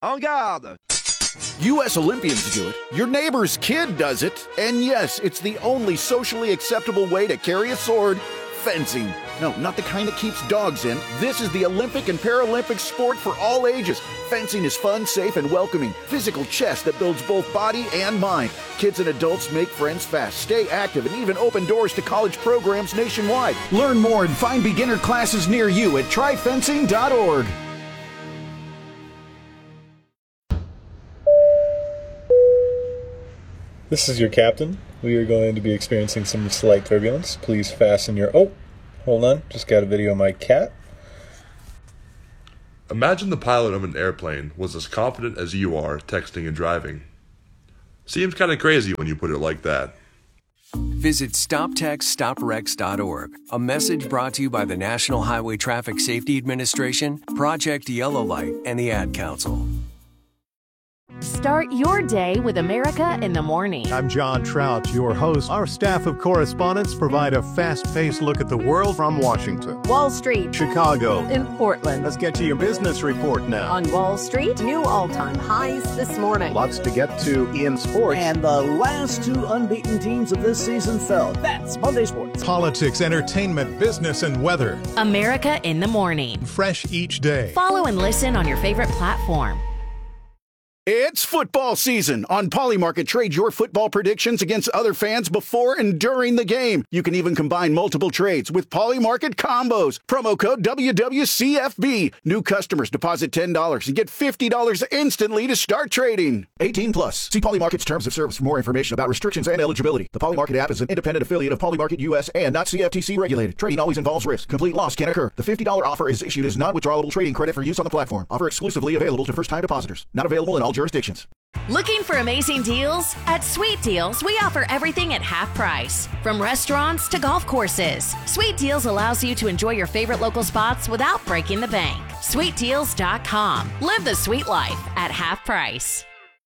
En garde! U.S. Olympians do it, your neighbor's kid does it, and yes, it's the only socially acceptable way to carry a sword, fencing. No, not the kind that keeps dogs in. This is the Olympic and Paralympic sport for all ages. Fencing is fun, safe, and welcoming. Physical chess that builds both body and mind. Kids and adults make friends fast, stay active, and even open doors to college programs nationwide. Learn more and find beginner classes near you at tryfencing.org. This is your captain. We are going to be experiencing some slight turbulence. Please fasten your... Oh, hold on. Just got a video of my cat. Imagine the pilot of an airplane was as confident as you are texting and driving. Seems kind of crazy when you put it like that. Visit StopTextStopWrecks.org. A message brought to you by the National Highway Traffic Safety Administration, Project Yellow Light, and the Ad Council. Start your day with America in the Morning. I'm John Trout, your host. Our staff of correspondents provide a fast-paced look at the world from Washington, Wall Street, Chicago, in Portland. Let's get to your business report now. On Wall Street, new all-time highs this morning. Lots to get to in sports. And the last two unbeaten teams of this season fell. That's Monday Sports. Politics, entertainment, business, and weather. America in the Morning. Fresh each day. Follow and listen on your favorite platform. It's football season. On Polymarket, trade your football predictions against other fans before and during the game. You can even combine multiple trades with Polymarket combos. Promo code WWCFB. New customers deposit $10 and get $50 instantly to start trading. 18 plus. See Polymarket's terms of service for more information about restrictions and eligibility. The Polymarket app is an independent affiliate of Polymarket US and not CFTC regulated. Trading always involves risk. Complete loss can occur. The $50 offer is issued as non-withdrawable trading credit for use on the platform. Offer exclusively available to first-time depositors. Not available in all jurisdictions. Looking for amazing deals? At Sweet Deals, we offer everything at half price. From restaurants to golf courses. Sweet Deals allows you to enjoy your favorite local spots without breaking the bank. SweetDeals.com. Live the sweet life at half price.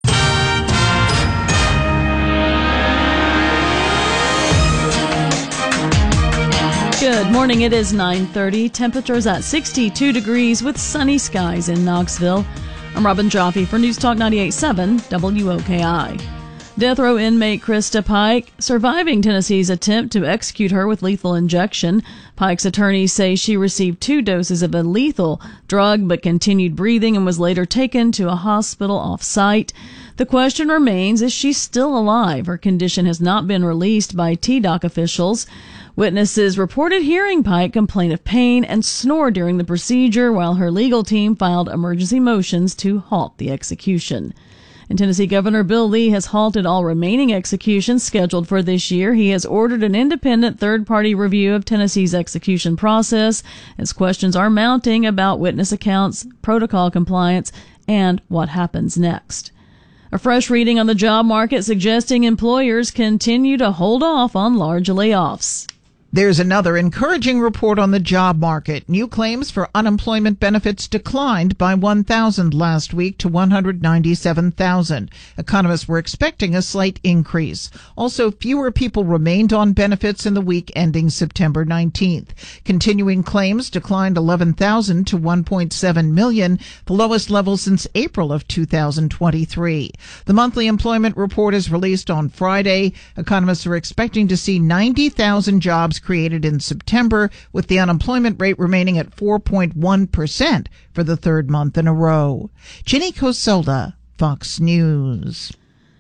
Good morning. It is 9:30. Temperatures at 62 degrees with sunny skies in Knoxville. I'm Robin Jaffe for News Talk 98.7 WOKI. Death row inmate Krista Pike surviving Tennessee's attempt to execute her with lethal injection. Pike's attorneys say she received 2 doses of a lethal drug but continued breathing and was later taken to a hospital off-site. The question remains, is she still alive? Her condition has not been released by TDOC officials. Witnesses reported hearing Pike complain of pain and snore during the procedure, while her legal team filed emergency motions to halt the execution. And Tennessee Governor Bill Lee has halted all remaining executions scheduled for this year. He has ordered an independent third-party review of Tennessee's execution process, as questions are mounting about witness accounts, protocol compliance, and what happens next. A fresh reading on the job market suggesting employers continue to hold off on large layoffs. There's another encouraging report on the job market. New claims for unemployment benefits declined by 1,000 last week to 197,000. Economists were expecting a slight increase. Also, fewer people remained on benefits in the week ending September 19th. Continuing claims declined 11,000 to 1.7 million, the lowest level since April of 2023. The monthly employment report is released on Friday. Economists are expecting to see 90,000 jobs created in September, with the unemployment rate remaining at 4.1% for the third month in a row. Ginny Cosola, Fox News.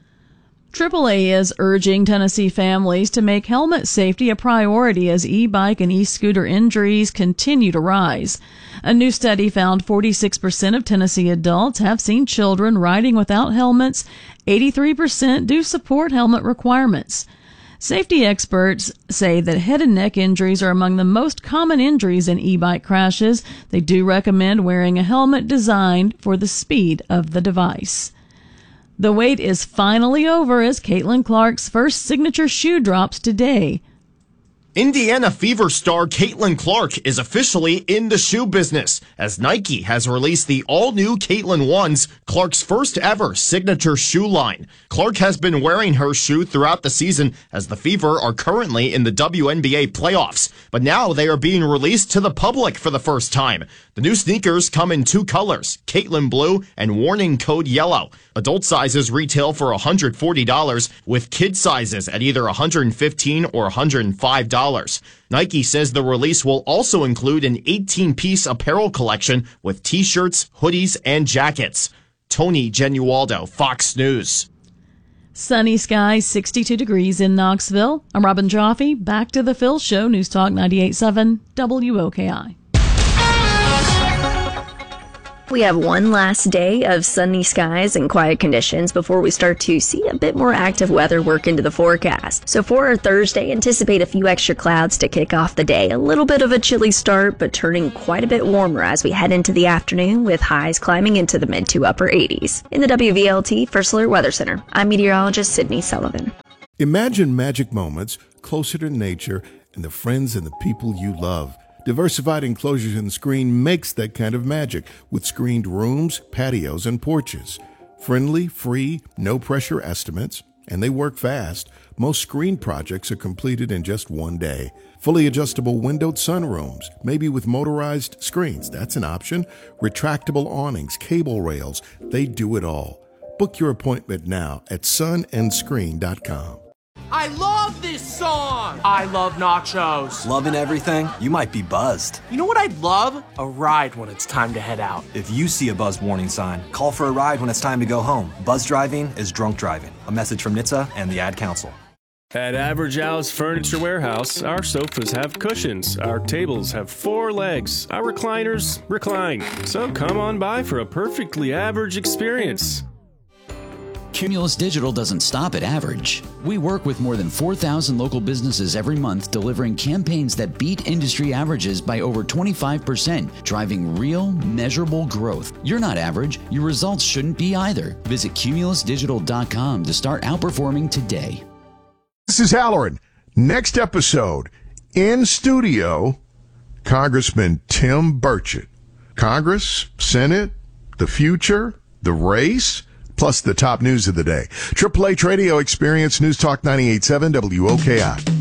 AAA is urging Tennessee families to make helmet safety a priority as e-bike and e-scooter injuries continue to rise. A new study found 46% of Tennessee adults have seen children riding without helmets. 83% do support helmet requirements. Safety experts say that head and neck injuries are among the most common injuries in e-bike crashes. They do recommend wearing a helmet designed for the speed of the device. The wait is finally over as Caitlin Clark's first signature shoe drops today. Indiana Fever star Caitlin Clark is officially in the shoe business as Nike has released the all-new Caitlin Ones, Clark's first ever signature shoe line. Clark has been wearing her shoe throughout the season as the Fever are currently in the WNBA playoffs, but now they are being released to the public for the first time. The new sneakers come in two colors, Caitlin Blue and Warning Code Yellow. Adult sizes retail for $140, with kid sizes at either $115 or $105. Nike says the release will also include an 18-piece apparel collection with t-shirts, hoodies, and jackets. Tony Genualdo, Fox News. Sunny skies, 62 degrees in Knoxville. I'm Robin Joffe. Back to the Phil Show, News Talk 98.7 WOKI. We have one last day of sunny skies and quiet conditions before we start to see a bit more active weather work into the forecast. So for our Thursday, anticipate a few extra clouds to kick off the day. A little bit of a chilly start, but turning quite a bit warmer as we head into the afternoon with highs climbing into the mid to upper 80s. In the WVLT First Alert Weather Center, I'm meteorologist Sydney Sullivan. Imagine magic moments closer to nature and the friends and the people you love. Diversified Enclosures and Screen makes that kind of magic with screened rooms, patios, and porches. Friendly, free, no-pressure estimates, and they work fast. Most screen projects are completed in just one day. Fully adjustable windowed sunrooms, maybe with motorized screens. That's an option. Retractable awnings, cable rails, they do it all. Book your appointment now at sunandscreen.com. I love this song! I love nachos. Loving everything? You might be buzzed. You know what I'd love? A ride when it's time to head out. If you see a buzz warning sign, call for a ride when it's time to go home. Buzz driving is drunk driving. A message from NHTSA and the Ad Council. At Average Al's Furniture Warehouse, our sofas have cushions, our tables have 4 legs, our recliners recline. So come on by for a perfectly average experience. Cumulus Digital doesn't stop at average. We work with more than 4,000 local businesses every month, delivering campaigns that beat industry averages by over 25%, driving real, measurable growth. You're not average. Your results shouldn't be either. Visit cumulusdigital.com to start outperforming today. This is Halloran. Next episode, in studio, Congressman Tim Burchett. Congress, Senate, the future, the race, plus the top news of the day. Triple H Radio Experience, News Talk 98.7 WOKI.